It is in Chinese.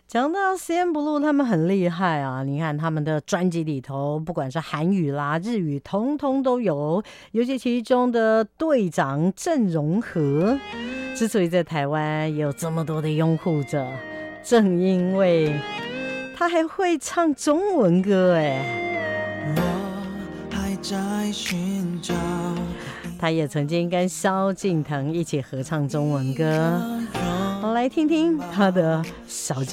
讲到 CNBLUE 他们很厉害啊，你看他们的专辑里头不管是韩语啦日语通通都有，尤其其中的队长郑容和之所以在台湾也有这么多的拥护者，正因为他还会唱中文歌哎。 我还在寻找， 他也曾经跟萧敬腾一起合唱中文歌，来听听他的小